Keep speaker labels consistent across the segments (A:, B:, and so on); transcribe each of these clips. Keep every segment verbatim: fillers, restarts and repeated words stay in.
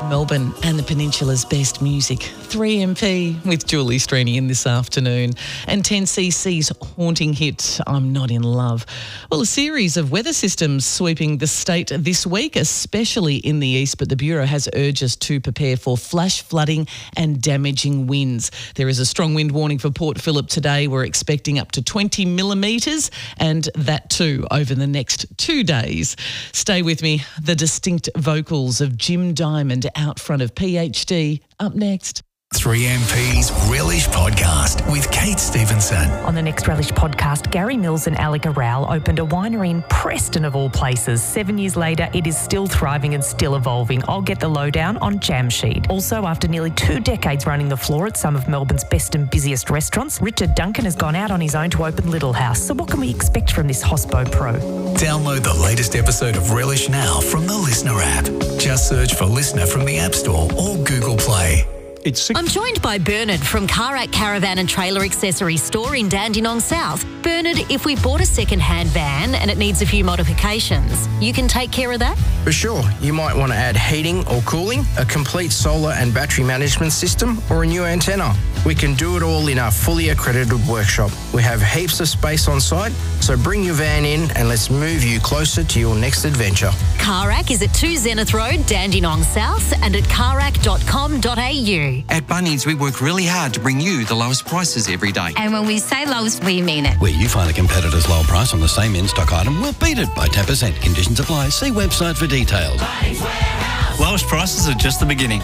A: Melbourne and the Peninsula's best music. three M P with Julie Strini in this afternoon. And ten C C's haunting hit, I'm Not in Love. Well, a series of weather systems sweeping the state this week, especially in the east, but the Bureau has urged us to prepare for flash flooding and damaging winds. There is a strong wind warning for Port Phillip today. We're expecting up to twenty millimetres, and that too over the next two days. Stay with me. The distinct vocals of Jim Diamond out front of P H D up next.
B: three M P's Relish Podcast with Kate Stevenson.
C: On the next Relish Podcast, Gary Mills and Alec Aral opened a winery in Preston of all places. Seven years later, it is still thriving and still evolving. I'll get the lowdown on Jamshed. Also, after nearly two decades running the floor at some of Melbourne's best and busiest restaurants, Richard Duncan has gone out on his own to open Little House. So what can we expect from this Hospo Pro?
B: Download the latest episode of Relish now from the Listener app. Just search for Listener from the App Store or Google Play.
D: It's sick.
E: I'm joined by Bernard from Carac Caravan and Trailer Accessories Store in Dandenong South. Bernard, if we bought a second-hand van and it needs a few modifications, you can take care of that?
F: For sure. You might want to add heating or cooling, a complete solar and battery management system, or a new antenna. We can do it all in our fully accredited workshop. We have heaps of space on site, so bring your van in and let's move you closer to your next adventure.
E: Carac is at two Zenith Road, Dandenong South, and at carac dot com dot a u.
G: At Bunnings, we work really hard to bring you the lowest prices every day.
H: And when we say lowest, we mean it.
I: Where you find a competitor's lower price on the same in-stock item, we'll beat it by ten percent. Conditions apply. See website for details.
J: Lowest prices are just the beginning.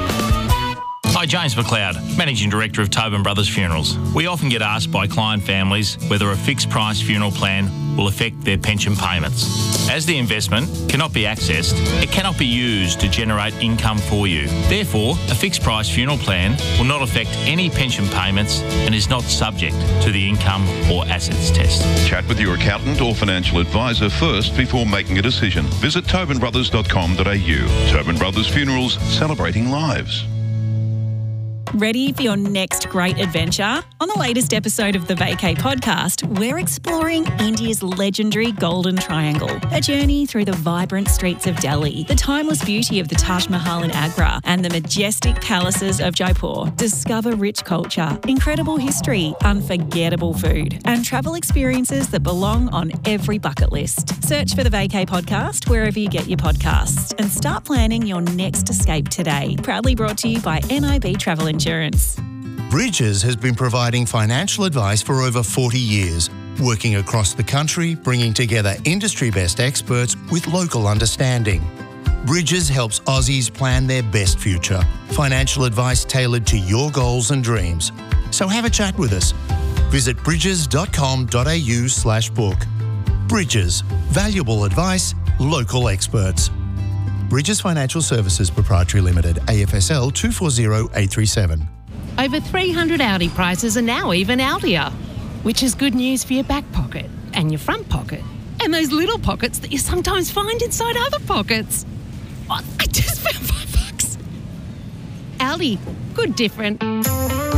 J: Hi, James McLeod, Managing Director of Tobin Brothers Funerals. We often get asked by client families whether a fixed price funeral plan will affect their pension payments. As the investment cannot be accessed, it cannot be used to generate income for you. Therefore, a fixed price funeral plan will not affect any pension payments and is not subject to the income or assets test.
K: Chat with your accountant or financial advisor first before making a decision. Visit tobin brothers dot com dot a u. Tobin Brothers Funerals, celebrating lives.
L: Ready for your next great adventure? On the latest episode of the Vacay podcast, we're exploring India's legendary Golden Triangle, a journey through the vibrant streets of Delhi, the timeless beauty of the Taj Mahal in Agra, and the majestic palaces of Jaipur. Discover rich culture, incredible history, unforgettable food, and travel experiences that belong on every bucket list. Search for the Vacay podcast wherever you get your podcasts and start planning your next escape today. Proudly brought to you by N I B Travel Insurance.
M: Bridges has been providing financial advice for over forty years, working across the country, bringing together industry-best experts with local understanding. Bridges helps Aussies plan their best future. Financial advice tailored to your goals and dreams. So have a chat with us. Visit bridges dot com dot a u slash book. Bridges. Valuable advice, local experts. Bridges Financial Services Proprietary Limited, A F S L two four zero eight three seven.
N: Over three hundred Audi prices are now even Audier, which is good news for your back pocket and your front pocket and those little pockets that you sometimes find inside other pockets. Oh, I just found five bucks. Audi, good different.